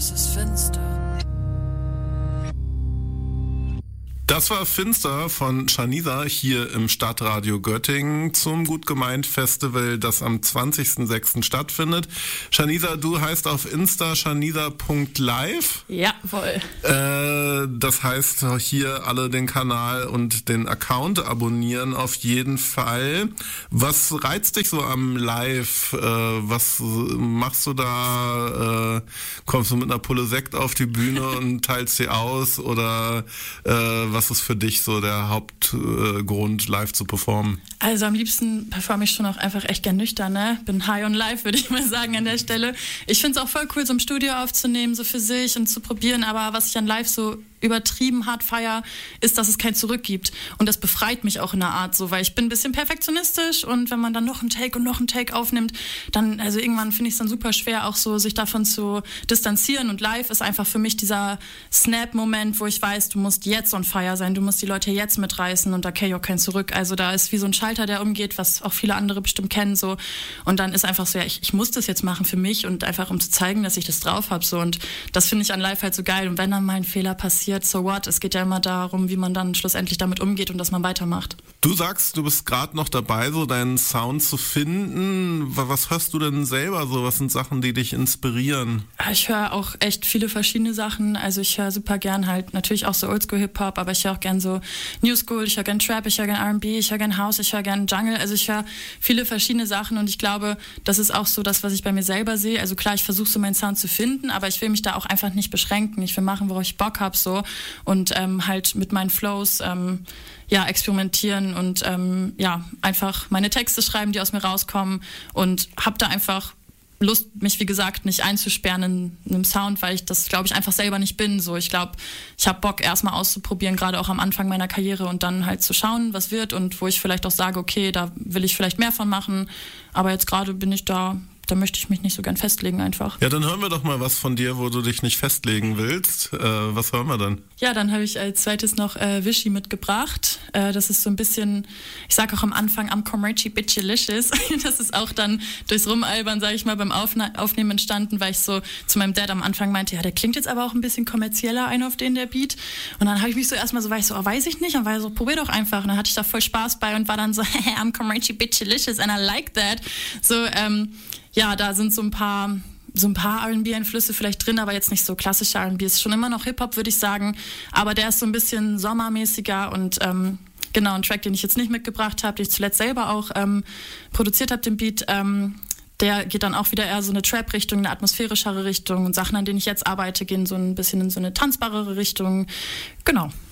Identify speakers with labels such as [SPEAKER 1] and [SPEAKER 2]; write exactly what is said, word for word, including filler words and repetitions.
[SPEAKER 1] es ist finster.
[SPEAKER 2] Das war Finster von Shaniza hier im Stadtradio Göttingen zum Gut gemeint Festival, das am zwanzigsten sechsten stattfindet. Shaniza, du heißt auf Insta shaniza punkt live.
[SPEAKER 3] Ja, voll.
[SPEAKER 2] Äh, das heißt, hier alle den Kanal und den Account abonnieren auf jeden Fall. Was reizt dich so am Live? Äh, was machst du da? Äh, kommst du mit einer Pulle Sekt auf die Bühne und teilst sie aus? Oder äh, was ist für dich so der Hauptgrund, äh, live zu performen?
[SPEAKER 3] Also am liebsten performe ich schon auch einfach echt gern nüchtern, ne? Bin high on life, würde ich mal sagen an der Stelle. Ich finde es auch voll cool, so im Studio aufzunehmen, so für sich und zu probieren, aber was ich an live so übertrieben hart feier, ist, dass es kein Zurück gibt. Und das befreit mich auch in einer Art so, weil ich bin ein bisschen perfektionistisch und wenn man dann noch einen Take und noch einen Take aufnimmt, dann, also irgendwann finde ich es dann super schwer, auch so sich davon zu distanzieren. Und live ist einfach für mich dieser Snap-Moment, wo ich weiß, du musst jetzt on fire sein, du musst die Leute jetzt mitreißen und da kann ich auch kein Zurück. Also da ist wie so ein Schalter, der umgeht, was auch viele andere bestimmt kennen, so. Und dann ist einfach so, ja, ich, ich muss das jetzt machen für mich und einfach um zu zeigen, dass ich das drauf habe, so. Und das finde ich an live halt so geil. Und wenn dann mal ein Fehler passiert, so what? Es geht ja immer darum, wie man dann schlussendlich damit umgeht und dass man weitermacht.
[SPEAKER 2] Du sagst, du bist gerade noch dabei, so deinen Sound zu finden. Was hörst du denn selber so? Was sind Sachen, die dich inspirieren?
[SPEAKER 3] Ich höre auch echt viele verschiedene Sachen. Also ich höre super gern halt natürlich auch so Oldschool-Hip-Hop, aber ich höre auch gern so New School, ich höre gern Trap, ich höre gern R and B, ich höre gern House, ich höre gern Jungle. Also ich höre viele verschiedene Sachen und ich glaube, das ist auch so das, was ich bei mir selber sehe. Also klar, ich versuche so meinen Sound zu finden, aber ich will mich da auch einfach nicht beschränken. Ich will machen, worauf ich Bock habe, so. Und ähm, halt mit meinen Flows ähm, ja, experimentieren und ähm, ja, einfach meine Texte schreiben, die aus mir rauskommen und hab da einfach Lust, mich wie gesagt nicht einzusperren in einem Sound, weil ich das, glaube ich, einfach selber nicht bin. So, ich glaube, ich habe Bock, erstmal auszuprobieren, gerade auch am Anfang meiner Karriere und dann halt zu schauen, was wird und wo ich vielleicht auch sage, okay, da will ich vielleicht mehr von machen, aber jetzt gerade bin ich da, da möchte ich mich nicht so gern festlegen einfach.
[SPEAKER 2] Ja, dann hören wir doch mal was von dir, wo du dich nicht festlegen willst. Äh, was hören wir dann?
[SPEAKER 3] Ja, dann habe ich als zweites noch äh, Wishy mitgebracht. Äh, das ist so ein bisschen, ich sage auch am Anfang, am Commercial Bitchalicious. Das ist auch dann durchs Rumalbern, sage ich mal, beim Aufna- Aufnehmen entstanden, weil ich so zu meinem Dad am Anfang meinte, ja, der klingt jetzt aber auch ein bisschen kommerzieller ein auf den, der Beat. Und dann habe ich mich so erstmal so, war ich so, oh, weiß ich nicht. Und war so, probier doch einfach. Und dann hatte ich da voll Spaß bei und war dann so, I'm Commercial Bitchalicious and I like that. So, ähm, ja, da sind so ein paar, so ein paar R and B-Einflüsse vielleicht drin, aber jetzt nicht so klassische R and B. Es ist schon immer noch Hip-Hop, würde ich sagen. Aber der ist so ein bisschen sommermäßiger und ähm, genau, ein Track, den ich jetzt nicht mitgebracht habe, den ich zuletzt selber auch ähm, produziert habe, den Beat, ähm, der geht dann auch wieder eher so eine Trap-Richtung, eine atmosphärischere Richtung und Sachen, an denen ich jetzt arbeite, gehen so ein bisschen in so eine tanzbarere Richtung. Genau.